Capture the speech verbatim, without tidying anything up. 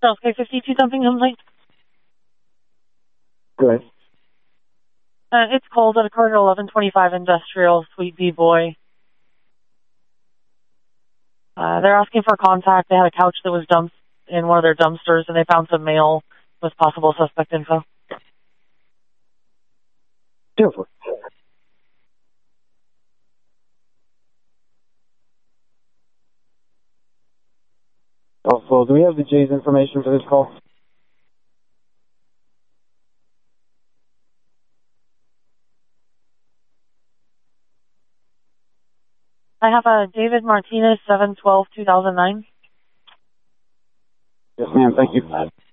Charles K fifty-two something complaint. Go ahead. Uh, it's cold at a corner eleven twenty-five Industrial, Suite B Boy. Uh, they're asking for contact. They had a couch that was dumped in one of their dumpsters, and they found some mail with possible suspect info. Go for it. Also, do we have the J's information for this call? I have a David Martinez, seven twelve two thousand nine. Yes, ma'am. Thank you.